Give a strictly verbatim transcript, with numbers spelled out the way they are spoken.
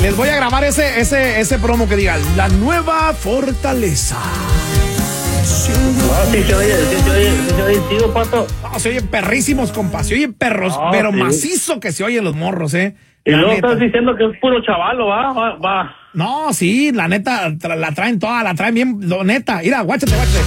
Les voy a grabar ese, ese, ese promo que diga La Nueva Fortaleza. No, sí se oye, sí se oye, sí se oye, tío, Pato. No, se oyen perrísimos, compa. Se oyen perros, No, pero sí. macizo que se oyen los morros, ¿eh? Y La luego neta. estás diciendo que es puro chavalo, ¿va? Va, va. No, sí, la neta, tra- la traen toda, la traen bien, lo, neta. Mira, guáchate, guáchate.